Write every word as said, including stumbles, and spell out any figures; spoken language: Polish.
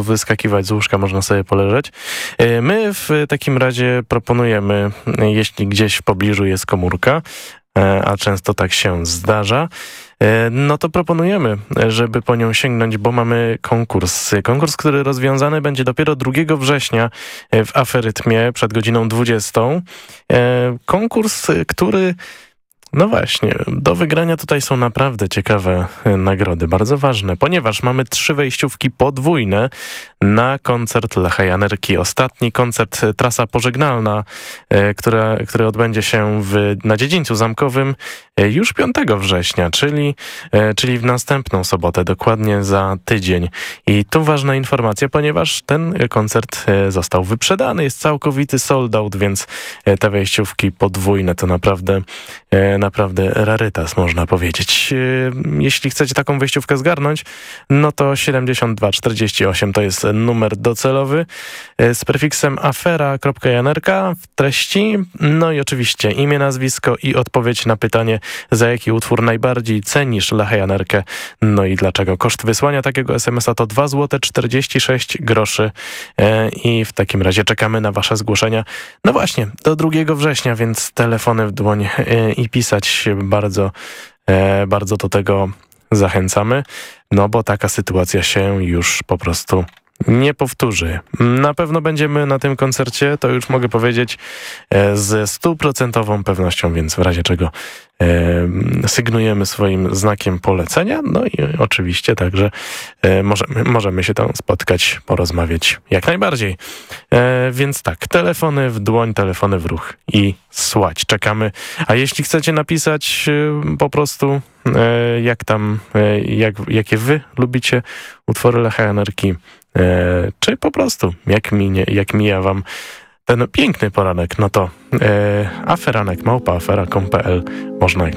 wyskakiwać z łóżka, można sobie poleżeć. My w takim razie proponujemy, jeśli gdzieś w pobliżu jest komórka, a często tak się zdarza, no to proponujemy, żeby po nią sięgnąć, bo mamy konkurs. Konkurs, który rozwiązany będzie dopiero drugiego września w Aferytmie przed godziną dwudziestą. Konkurs, który... No właśnie, do wygrania tutaj są naprawdę ciekawe nagrody, bardzo ważne, ponieważ mamy trzy wejściówki podwójne na koncert Lecha Janerki. Ostatni koncert, trasa pożegnalna, która, który odbędzie się w, na Dziedzińcu Zamkowym już piątego września, czyli, czyli w następną sobotę, dokładnie za tydzień. I tu ważna informacja, ponieważ ten koncert został wyprzedany, jest całkowity sold out, więc te wejściówki podwójne to naprawdę naprawdę rarytas, można powiedzieć. Jeśli chcecie taką wejściówkę zgarnąć, no to siedemdziesiąt dwa czterdzieści osiem to jest numer docelowy z prefiksem afera kropka janerka w treści. No i oczywiście imię, nazwisko i odpowiedź na pytanie, za jaki utwór najbardziej cenisz Lecha Janerkę, no i dlaczego. Koszt wysłania takiego es em es a to dwa złote czterdzieści sześć groszy i w takim razie czekamy na wasze zgłoszenia. No właśnie, do drugiego września, więc telefony w dłoń i pisać bardzo, bardzo do tego zachęcamy, no bo taka sytuacja się już po prostu nie powtórzy. Na pewno będziemy na tym koncercie, to już mogę powiedzieć ze stuprocentową pewnością, więc w razie czego e, sygnujemy swoim znakiem polecenia, no i oczywiście także e, możemy, możemy się tam spotkać, porozmawiać jak najbardziej. E, więc tak, telefony w dłoń, telefony w ruch i słuchać. Czekamy. A jeśli chcecie napisać e, po prostu e, jak tam, e, jak, jakie wy lubicie utwory Lecha Janerki, E, czy po prostu jak, minie, jak mija wam ten piękny poranek, no to e, aferanek małpa afera kropka com kropka pe el można jak